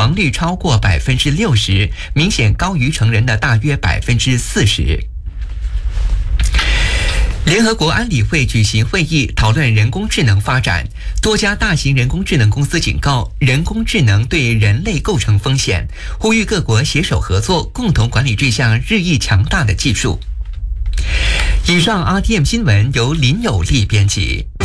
亡率超过60%，明显高于成人的大约40%。联合国安理会举行会议，讨论人工智能发展。多家大型人工智能公司警告，人工智能对人类构成风险，呼吁各国携手合作，共同管理这项日益强大的技术。以上 RTM 新闻由林有利编辑。